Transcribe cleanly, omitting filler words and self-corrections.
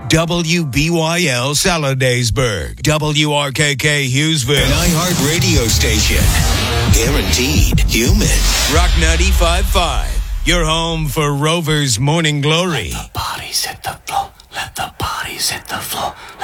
WBYL Saladaysburg, WRKK Hughesville, an iHeart radio station. Guaranteed human. Rock 95.5, your home for Rover's Morning Glory. Let the bodies hit the floor. Let the bodies hit the floor.